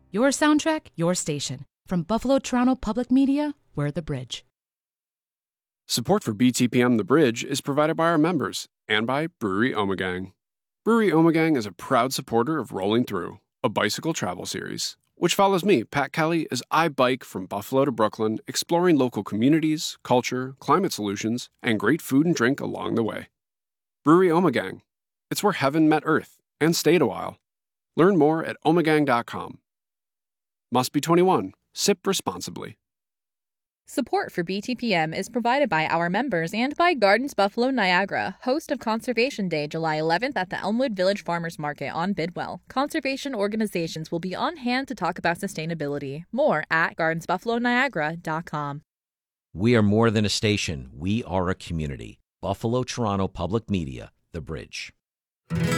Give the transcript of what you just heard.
Your soundtrack, your station. From Buffalo Toronto Public Media, we're The Bridge. Support for BTPM The Bridge is provided by our members and by Brewery Ommegang. Brewery Ommegang is a proud supporter of Rolling Through, a bicycle travel series, which follows me, Pat Kelly, as I bike from Buffalo to Brooklyn, exploring local communities, culture, climate solutions, and great food and drink along the way. Brewery Ommegang. It's where heaven met earth and stayed a while. Learn more at ommegang.com. Must be 21. Sip responsibly. Support for BTPM is provided by our members and by Gardens Buffalo Niagara, host of Conservation Day, July 11th at the Elmwood Village Farmers Market on Bidwell. Conservation organizations will be on hand to talk about sustainability. More at gardensbuffaloniagara.com. We are more than a station. We are a community. Buffalo Toronto Public Media, The Bridge.